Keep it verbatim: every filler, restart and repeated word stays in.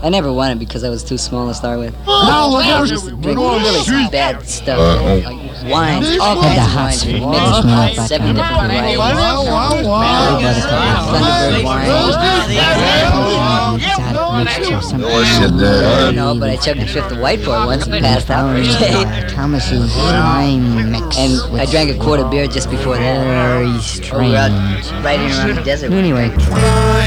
I never won it because I was too small to start with. No, look I at used to drink really bad stuff, Uh, like wines, all Had the kinds of hot wines, streak. mixed Mixed me up with like seven that. different varieties. Wow, wow, wow. Thunderbird wine. Exotic mixture, some Oh, shit, I there. don't know, but I chugged a fifth of white boy once and passed out for a day. Thomas's lime mix. And I with drank a quart of beer just before that. very We were out strange. riding around the desert. Anyway,